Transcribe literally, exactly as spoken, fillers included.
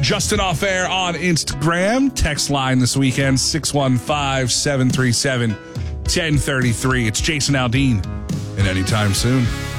Justin Off Air on Instagram. Text line this weekend, six one five, seven three seven, one oh three three. It's Jason Aldean, and anytime soon.